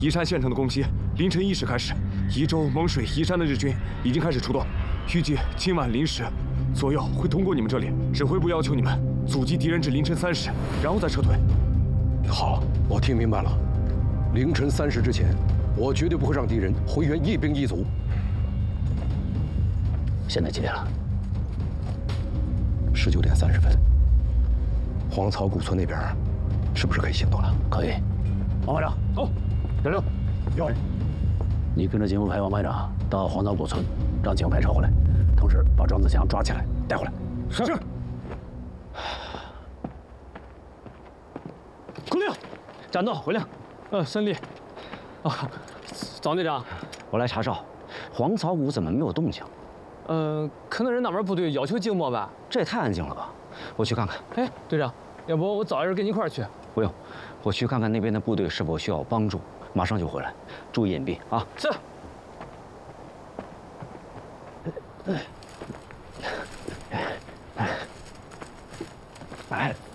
宜山县城的攻击凌晨1时开始，宜州、蒙水、宜山的日军已经开始出动，预计今晚0时左右会通过你们这里。指挥部要求你们阻击敌人至凌晨3时，然后再撤退。 好，我听明白了。凌晨3时之前，我绝对不会让敌人回援一兵一卒。 现在几点了 ？19点30分。黄草谷村那边是不是可以行动了？ 可以。王排长，走。点六，有。你跟着警务排王排长到黄草谷村，让警务排撤回来，同时把庄子强抓起来带回来。 是。 口令，战斗回令。胜利。啊，赵队长， 我来查哨，黄草谷怎么没有动静？ 可能是那边部队要求静默吧。 这也太安静了吧！我去看看。 哎，队长，要不我早一点跟你一块儿去？ 不用，我去看看那边的部队是否需要帮助，马上就回来，注意隐蔽啊！ 是。 哎。